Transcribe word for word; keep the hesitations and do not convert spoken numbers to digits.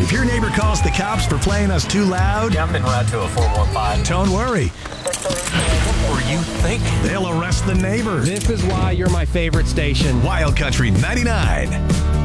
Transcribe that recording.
If your neighbor calls the cops for playing us too loud, Yeah, I'm en route to a four one five. don't worry. What were you thinking? They'll arrest the neighbor. This is why you're my favorite station. Wild Country ninety-nine.